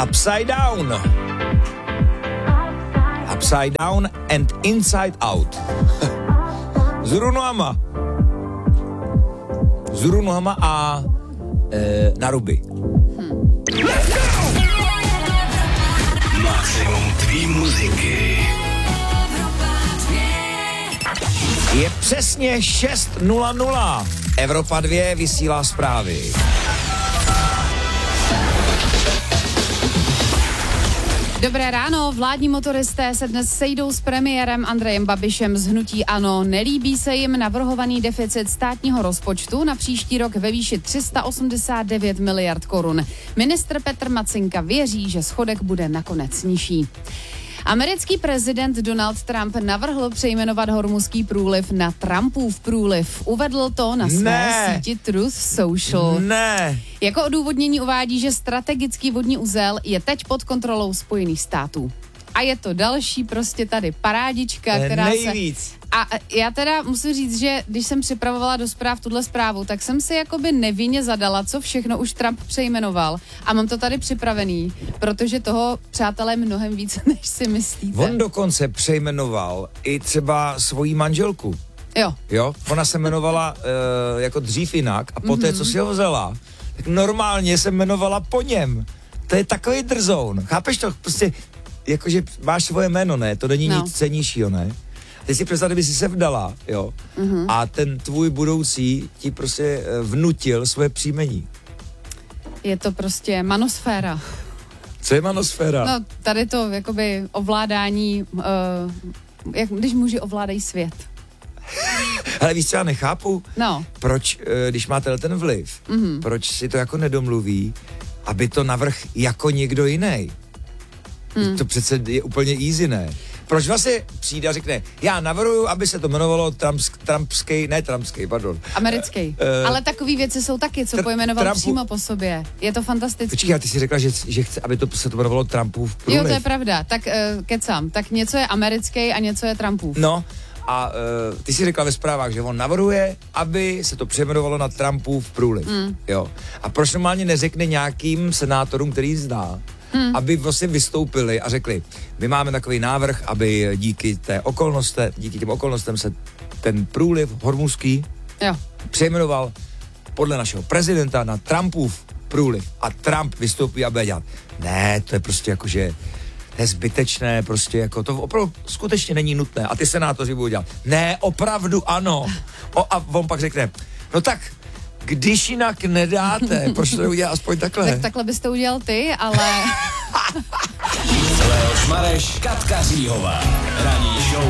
Upside Down. Upside Down and Inside Out. Vzhůru nohama a na ruby. Maximum tvý muziky. Je přesně 6:00. Evropa 2 vysílá zprávy. Dobré ráno, vládní motoristé se dnes sejdou s premiérem Andrejem Babišem z hnutí ANO. Nelíbí se jim navrhovaný deficit státního rozpočtu na příští rok ve výši 389 miliard korun. Ministr Petr Macinka věří, že schodek bude nakonec nižší. Americký prezident Donald Trump navrhl přejmenovat Hormuzský průliv na Trumpův průliv. Uvedl to na své síti Truth Social. Jako odůvodnění uvádí, že strategický vodní uzel je teď pod kontrolou Spojených států. A je to další prostě tady parádička, která nejvíc. A já teda musím říct, že když jsem připravovala do zpráv tuhle zprávu, tak jsem si jakoby nevinně zadala, co všechno už Trump přejmenoval. A mám to tady připravený, protože toho, přátelé, mnohem víc, než si myslíte. On dokonce přejmenoval i třeba svoji manželku. Jo, ona se jmenovala jako dřív jinak a poté, co si ho vzala, tak normálně se jmenovala po něm. To je takový drzoun. Chápeš to? Prostě, jakože máš svoje jméno, ne? To není nic cennějšího, ne? Ty si představ, kdyby si se vdala, jo, a ten tvůj budoucí ti prostě vnutil svoje příjmení. Je to prostě manosféra. Co je manosféra? No, tady to jakoby ovládání, jak když muži ovládají svět. Ale víš, co já nechápu? No. Proč, když máte ten vliv, proč si to jako nedomluví, aby to navrhl jako někdo jiný? To přece je úplně easy, ne? Proč vlastně přijde a řekne, já navrhuju, aby se to jmenovalo americký. Ale takový věci jsou taky, co pojmenoval přímo po sobě. Je to fantastické. Počkej, a ty si řekla, že chce, aby se to jmenovalo Trumpův průliv. Jo, to je pravda. Tak kecám. Tak něco je americký a něco je Trumpův. No, a ty si řekla ve zprávách, že on navrhuje, aby se to přejmenovalo na Trumpův průliv. Jo. A proč normálně neřekne nějakým senátorům, který zná, aby vlastně vystoupili a řekli, my máme takový návrh, aby díky těm okolnostem se ten průliv hormuzský přejmenoval podle našeho prezidenta na Trumpův průliv. A Trump vystoupí a bude dělat. Ne, to je prostě jakože to je zbytečné, prostě jako to opravdu skutečně není nutné. A ty senátoři budou dělat. Ne, opravdu ano. A on pak řekne, no tak, když jinak nedáte, proč to udělat aspoň takhle? Tak takhle byste udělal ty, ale... Leoš Mareš, Katka Říhová. Ranní show